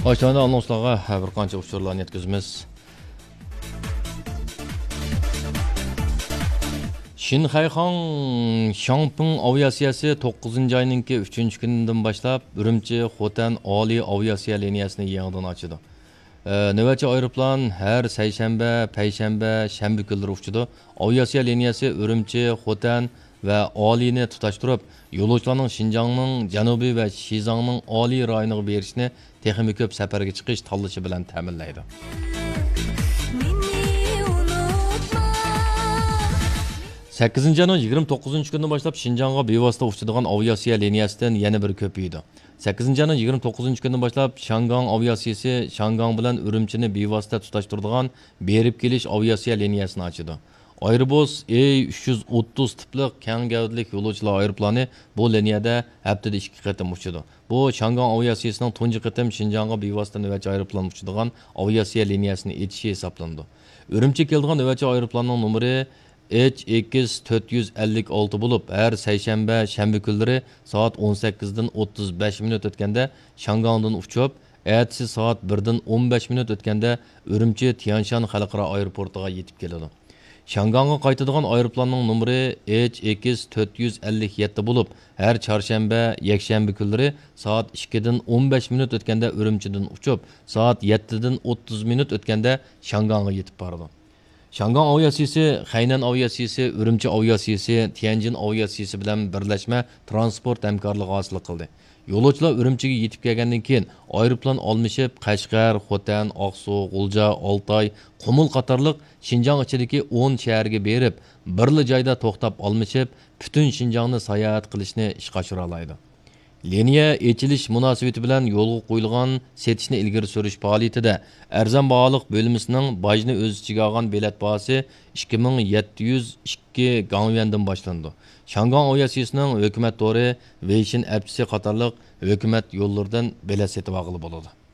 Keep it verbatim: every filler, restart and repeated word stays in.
Aşağıda anonslarga bir qancha uçurlarni yetkazamiz. Shinxayxan Shangping aviatsiyasi to'qqizinchi ayninki uchinchi kunidan boshlab Urumchi Xotan oliy aviatsiya liniyasini yangidan ochdi. Navbatchi aeroplan har seshanba, payshanba, shanba kunlari uchadi. Aviatsiya liniyasi Urumchi, Xotan va Oliyni tutashtirib, yo'lovchilarning Xinjiangning janubiy va Shizangning oliy rayoniga berishni texnik ko'p safarga chiqish tanlashi bilan ta'minlaydi. sakkizinchi ayning yigirma to'qqizinchi kunidan boshlab Xinjiangga bevosita uchadigan aviatsiya liniyasidan yana bir ko'paydi. sakkizinchi ayning yigirma to'qqizinchi kunidan boshlab Shangang aviatsiyasi Shangang bilan Urumchini bevosita tutashtiradigan berib kelish aviatsiya liniyasini ochdi. Airbus A uch yuz o'ttiz tipli keng gavdalik yo'lovchilar aeroplani bu liniyada haftada ikki qatim uchadi. Bu Shangang aviatsiyasining tunji qatim Xinjiangga bevosita navbatchi aeroplan uchadigan aviatsiya liniyasini etishi hisoblandi. Urumchi keladigan navbatchi aeroplanning nomeri H X to'rt yuz ellik olti bo'lib, har seshanba, shanba kunlari soat o'n sakkizdan o'ttiz besh minut o'tganda Shangangdan uchib, ertasi soat birdan o'n besh minut o'tganda Urumchi Tianshan xalqaro aeroportiga yetib keladi. Shangangga qaytadigan aeroplanning nomeri H X to'rt yuz ellik yetti bo'lib, har chorshanba, yakshanba kunlari soat ikkidan o'n besh minut o'tganda Urumchidan uchib, soat yettidan o'ttiz minut o'tganda Shangangga yetib boradi. Shangang aviatsiyasi, Hainan aviatsiyasi, Urumchi aviatsiyasi, Tianjin aviatsiyasi bilan birlashma transport hamkorligi hosil qildi. Yo'lovchilar Urumchiga yetib kelgandan keyin aeroplan almashib Qashqar, Xotan, Oqsu, G'ulja, Oltay, Qumul qatorliq Xinjiang ichidagi o'n shaharga berib, birli joyda to'xtab almashib, butun Xinjiangni sayohat qilishni ishga oshira oladi. Liniya echilish munosabati bilan yo'lga qo'yilgan setishni ilgari surish faoliyatida arzon baholiq bo'limisining bajni o'z ichiga olgan bilet bahasi ikki ming yetti yuz ikki gangvendan boshlandi. Shangang aviatsiyasining hukumat to'ri, Weishin appsi qatorliq hukumat yo'llaridan bilet setib olg'ili bo'ladi.